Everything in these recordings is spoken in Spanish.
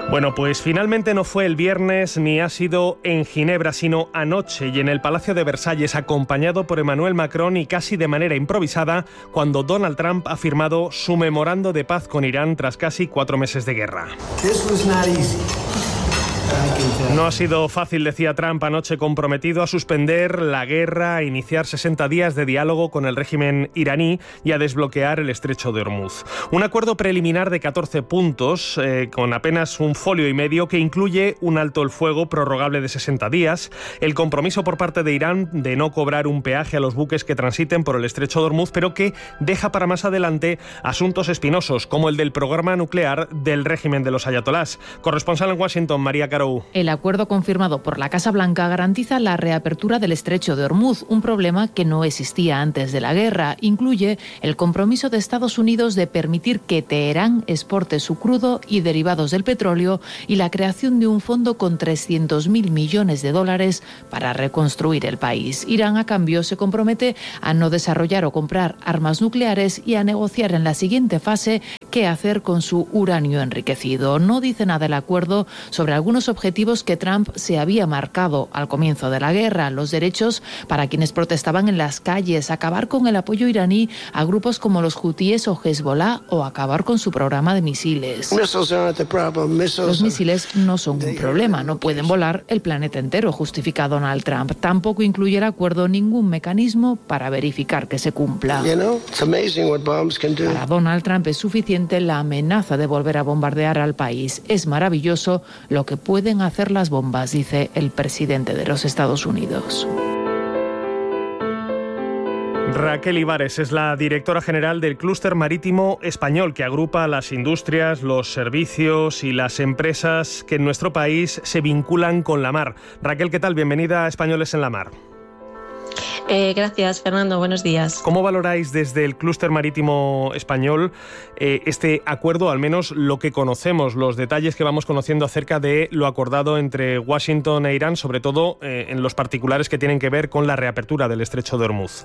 Bueno, pues finalmente no fue el viernes ni ha sido en Ginebra, sino anoche y en el Palacio de Versalles, acompañado por Emmanuel Macron y casi de manera improvisada, cuando Donald Trump ha firmado su memorando de paz con Irán tras casi 4 meses de guerra. No ha sido fácil, decía Trump anoche, comprometido a suspender la guerra, a iniciar 60 días de diálogo con el régimen iraní y a desbloquear el estrecho de Hormuz. Un acuerdo preliminar de 14 puntos, con apenas un folio y medio, que incluye un alto el fuego prorrogable de 60 días, el compromiso por parte de Irán de no cobrar un peaje a los buques que transiten por el estrecho de Hormuz, pero que deja para más adelante asuntos espinosos, como el del programa nuclear del régimen de los ayatolás. Corresponsal en Washington, María Caro. El acuerdo confirmado por la Casa Blanca garantiza la reapertura del estrecho de Hormuz, un problema que no existía antes de la guerra. Incluye el compromiso de Estados Unidos de permitir que Teherán exporte su crudo y derivados del petróleo y la creación de un fondo con 300.000 millones de dólares para reconstruir el país. Irán, a cambio, se compromete a no desarrollar o comprar armas nucleares y a negociar en la siguiente fase qué hacer con su uranio enriquecido. No dice nada el acuerdo sobre algunos objetivos que Trump se había marcado al comienzo de la guerra: los derechos para quienes protestaban en las calles, acabar con el apoyo iraní a grupos como los hutíes o Hezbollah o acabar con su programa de misiles. Los misiles no son un problema, no pueden volar el planeta entero, justifica Donald Trump. Tampoco incluye el acuerdo ningún mecanismo para verificar que se cumpla. Para Donald Trump es suficiente la amenaza de volver a bombardear al país. Es maravilloso lo que pueden hacer las bombas, dice el presidente de los Estados Unidos. Raquel Ibares es la directora general del Clúster Marítimo Español, que agrupa las industrias, los servicios y las empresas que en nuestro país se vinculan con la mar. Raquel, ¿qué tal? Bienvenida a Españoles en la Mar. Gracias, Fernando. Buenos días. ¿Cómo valoráis desde el Clúster Marítimo Español este acuerdo, al menos lo que conocemos, los detalles que vamos conociendo acerca de lo acordado entre Washington e Irán, sobre todo en los particulares que tienen que ver con la reapertura del estrecho de Hormuz?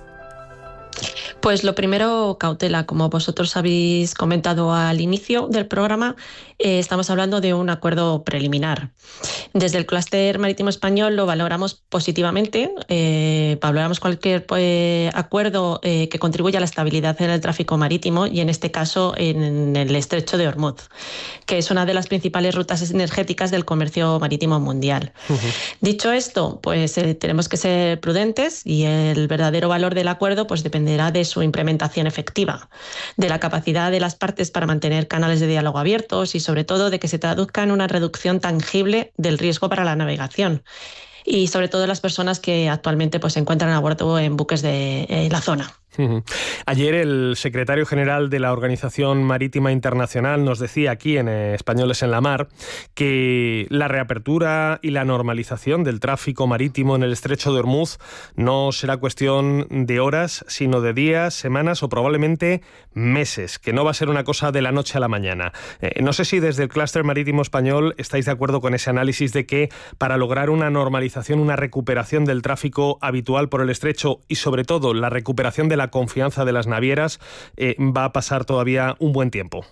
Pues lo primero, cautela. Como vosotros habéis comentado al inicio del programa, estamos hablando de un acuerdo preliminar. Desde el Clúster Marítimo Español lo valoramos positivamente. Valoramos cualquier acuerdo que contribuya a la estabilidad en el tráfico marítimo y en este caso en el estrecho de Hormuz, que es una de las principales rutas energéticas del comercio marítimo mundial. Dicho esto, pues tenemos que ser prudentes y el verdadero valor del acuerdo pues dependerá de su implementación efectiva, de la capacidad de las partes para mantener canales de diálogo abiertos y sobre todo de que se traduzca en una reducción tangible del riesgo para la navegación y sobre todo las personas que actualmente pues se encuentran a bordo en buques de la zona. Ayer el secretario general de la Organización Marítima Internacional nos decía aquí en Españoles en la Mar que la reapertura y la normalización del tráfico marítimo en el estrecho de Hormuz no será cuestión de horas, sino de días, semanas o probablemente meses, que no va a ser una cosa de la noche a la mañana. No sé si desde el Clúster Marítimo Español estáis de acuerdo con ese análisis de que para lograr una normalización, una recuperación del tráfico habitual por el estrecho y sobre todo la recuperación de la confianza de las navieras va a pasar todavía un buen tiempo.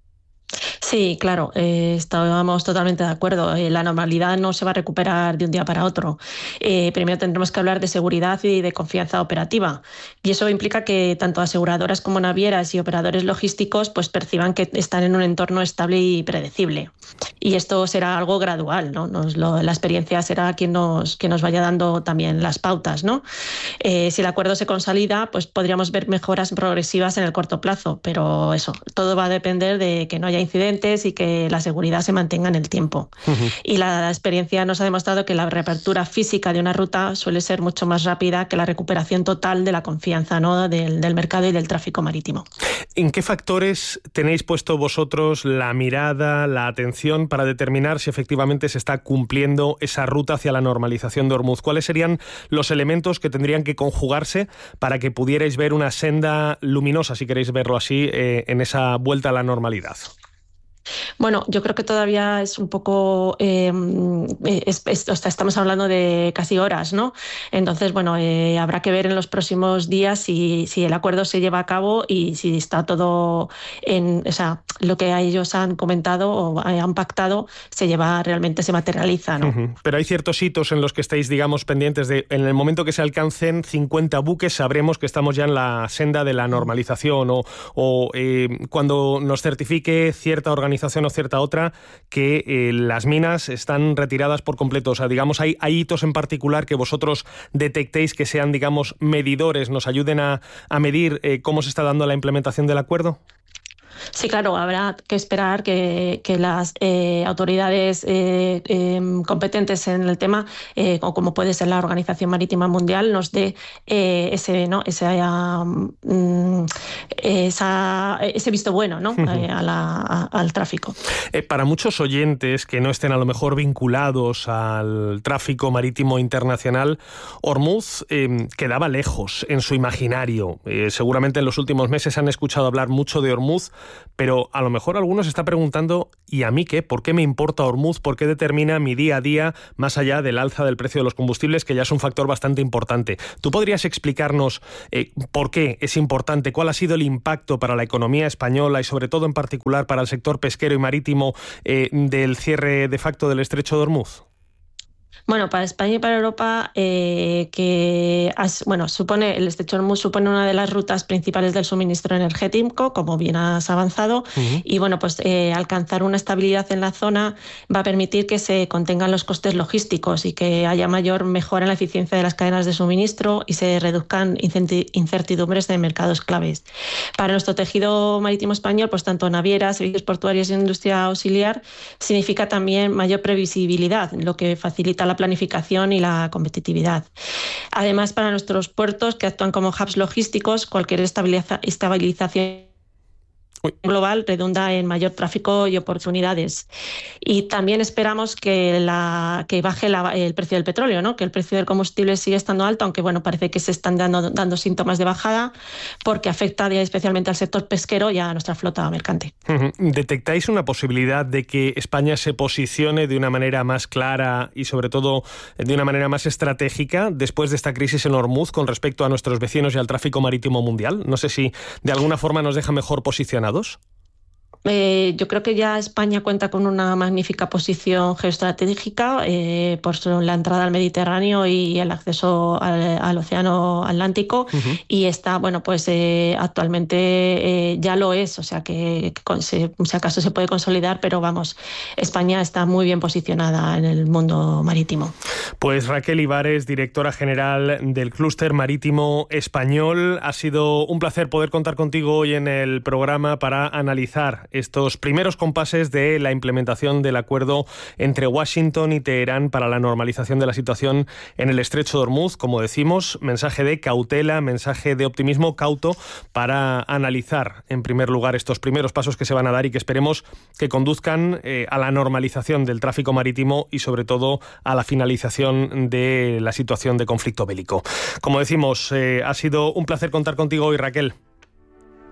Sí, claro, estábamos totalmente de acuerdo. La normalidad no se va a recuperar de un día para otro. Primero tendremos que hablar de seguridad y de confianza operativa. Y eso implica que tanto aseguradoras como navieras y operadores logísticos pues perciban que están en un entorno estable y predecible. Y esto será algo gradual, ¿no? La experiencia será quien nos vaya dando también las pautas, ¿no? Si el acuerdo se consolida, pues podríamos ver mejoras progresivas en el corto plazo, pero eso, todo va a depender de que no haya incidentes y que la seguridad se mantenga en el tiempo. Y la experiencia nos ha demostrado que la reapertura física de una ruta suele ser mucho más rápida que la recuperación total de la confianza, ¿no? del mercado y del tráfico marítimo. ¿En qué factores tenéis puesto vosotros la mirada, la atención para determinar si efectivamente se está cumpliendo esa ruta hacia la normalización de Hormuz? ¿Cuáles serían los elementos que tendrían que conjugarse para que pudierais ver una senda luminosa, si queréis verlo así, en esa vuelta a la normalidad? Bueno, yo creo que todavía es un poco, estamos hablando de casi horas, ¿no? Entonces, bueno, habrá que ver en los próximos días si el acuerdo se lleva a cabo y si está todo o sea, lo que ellos han comentado o han pactado realmente se materializa, ¿no? Pero hay ciertos hitos en los que estáis, digamos, pendientes de, en el momento que se alcancen 50 buques, sabremos que estamos ya en la senda de la normalización o cuando nos certifique cierta organización o cierta otra que las minas están retiradas por completo. O sea, digamos, hay hitos en particular que vosotros detectéis que sean, digamos, medidores, nos ayuden a medir cómo se está dando la implementación del acuerdo. Sí, claro, habrá que esperar que las autoridades competentes en el tema, o como puede ser la Organización Marítima Mundial, nos dé ese visto bueno, ¿no? Al tráfico. Para muchos oyentes que no estén a lo mejor vinculados al tráfico marítimo internacional, Ormuz quedaba lejos en su imaginario. Seguramente en los últimos meses han escuchado hablar mucho de Ormuz, pero a lo mejor algunos se está preguntando, ¿y a mí qué? ¿Por qué me importa Ormuz? ¿Por qué determina mi día a día más allá del alza del precio de los combustibles, que ya es un factor bastante importante? ¿Tú podrías explicarnos por qué es importante? ¿Cuál ha sido el impacto para la economía española y sobre todo en particular para el sector pesquero y marítimo del cierre de facto del estrecho de Ormuz? Bueno, para España y para Europa, el estrecho de Ormuz supone una de las rutas principales del suministro energético, como bien has avanzado, y bueno, pues alcanzar una estabilidad en la zona va a permitir que se contengan los costes logísticos y que haya mayor mejora en la eficiencia de las cadenas de suministro y se reduzcan incertidumbres de mercados claves. Para nuestro tejido marítimo español, pues tanto navieras, servicios portuarios y industria auxiliar, significa también mayor previsibilidad, lo que facilita la planificación y la competitividad. Además, para nuestros puertos, que actúan como hubs logísticos, cualquier estabilización global redunda en mayor tráfico y oportunidades. Y también esperamos que baje el precio del petróleo, ¿no? Que el precio del combustible sigue estando alto, aunque bueno, parece que se están dando síntomas de bajada, porque afecta especialmente al sector pesquero y a nuestra flota mercante. ¿Detectáis una posibilidad de que España se posicione de una manera más clara y sobre todo de una manera más estratégica después de esta crisis en Ormuz con respecto a nuestros vecinos y al tráfico marítimo mundial? No sé si de alguna forma nos deja mejor posicionados. Yo creo que ya España cuenta con una magnífica posición geoestratégica por la entrada al Mediterráneo y el acceso al Océano Atlántico, y está, bueno, pues actualmente ya lo es, o sea que si acaso se puede consolidar, pero vamos, España está muy bien posicionada en el mundo marítimo. Pues Raquel Ibares, directora general del Clúster Marítimo Español, ha sido un placer poder contar contigo hoy en el programa para analizar estos primeros compases de la implementación del acuerdo entre Washington y Teherán para la normalización de la situación en el estrecho de Ormuz. Como decimos, mensaje de cautela, mensaje de optimismo cauto para analizar en primer lugar estos primeros pasos que se van a dar y que esperemos que conduzcan a la normalización del tráfico marítimo y sobre todo a la finalización de la situación de conflicto bélico. Como decimos, ha sido un placer contar contigo hoy, Raquel.